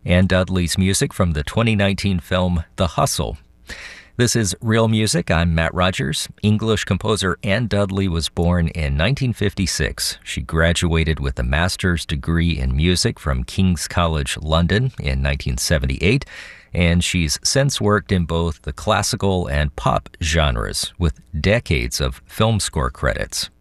Ann Dudley's music from the 2019 film The Hustle. This is Real Music. I'm Matt Rogers. English composer Ann Dudley was born in 1956. She graduated with a master's degree in music from King's College London in 1978, and she's since worked in both the classical and pop genres with decades of film score credits.